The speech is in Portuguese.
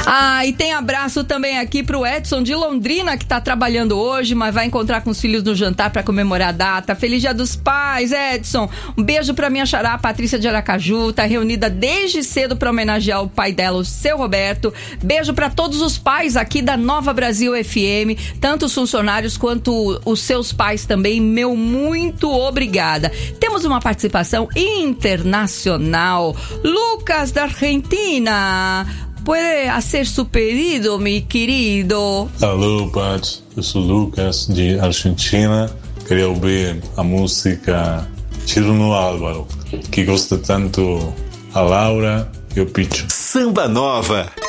E tem abraço também aqui pro Edson de Londrina, que tá trabalhando hoje, mas vai encontrar com os filhos no jantar para comemorar a data. Feliz Dia dos Pais, Edson. Um beijo pra minha xará, Patrícia de Aracaju, tá reunida desde cedo para homenagear o pai dela, o seu Roberto. Beijo para todos os pais aqui da Nova Brasil FM, tanto os funcionários quanto os seus pais também. Meu muito obrigada. Temos uma participação internacional. Lucas da Argentina. Puede hacer su pedido, mi querido? Alô, Pat. Eu sou Lucas, de Argentina. Queria ouvir a música Tiro no Álvaro, que gosta tanto a Laura e o Picho. Samba Nova.